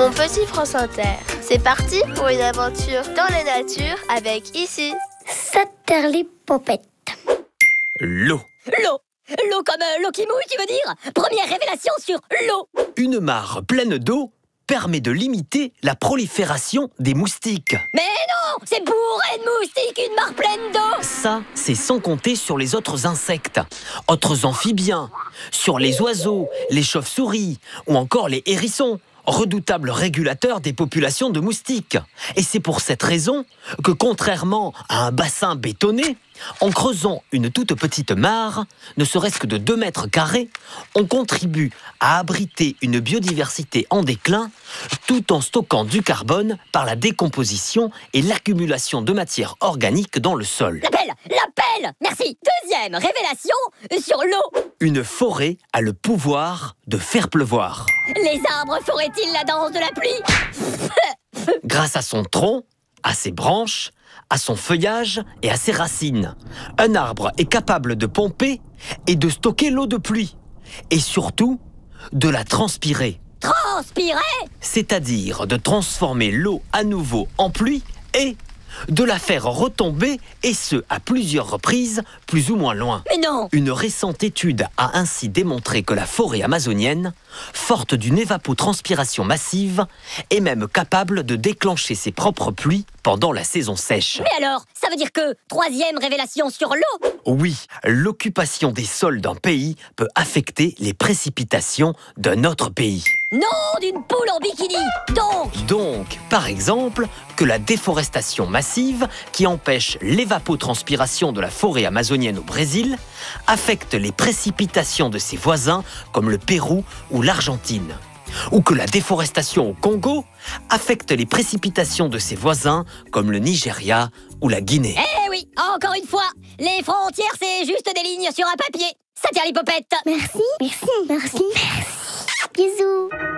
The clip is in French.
Mon petit France Inter, c'est parti pour une aventure dans la nature avec ici Saterlipopette. L'eau. L'eau comme l'eau qui mouille, tu veux dire? Première révélation sur l'eau. Une mare pleine d'eau permet de limiter la prolifération des moustiques. Mais non, c'est bourré de moustiques, une mare pleine d'eau. Ça, c'est sans compter sur les autres insectes, autres amphibiens, sur les oiseaux, les chauves-souris ou encore les hérissons, redoutables régulateurs des populations de moustiques. Et c'est pour cette raison que, contrairement à un bassin bétonné, en creusant une toute petite mare, ne serait-ce que de 2 mètres carrés, on contribue à abriter une biodiversité en déclin, tout en stockant du carbone par la décomposition et l'accumulation de matière organique dans le sol. L'appel. Merci. Deuxième révélation sur l'eau. Une forêt a le pouvoir de faire pleuvoir. Les arbres feraient-ils la danse de la pluie? Grâce à son tronc, à ses branches, à son feuillage et à ses racines, un arbre est capable de pomper et de stocker l'eau de pluie. Et surtout, de la transpirer. Transpirer? C'est-à-dire de transformer l'eau à nouveau en pluie et de la faire retomber, et ce, à plusieurs reprises, plus ou moins loin. Mais non! Une récente étude a ainsi démontré que la forêt amazonienne, forte d'une évapotranspiration massive, est même capable de déclencher ses propres pluies pendant la saison sèche. Mais alors, ça veut dire que troisième révélation sur l'eau? Oui, l'occupation des sols d'un pays peut affecter les précipitations d'un autre pays. Non d'une poule en bikini! Donc, par exemple, que la déforestation massive qui empêche l'évapotranspiration de la forêt amazonienne au Brésil affecte les précipitations de ses voisins comme le Pérou ou l'Argentine. Ou que la déforestation au Congo affecte les précipitations de ses voisins comme le Nigeria ou la Guinée. Eh oui, encore une fois, les frontières c'est juste des lignes sur un papier. Saterlipopette. Merci. Bisous.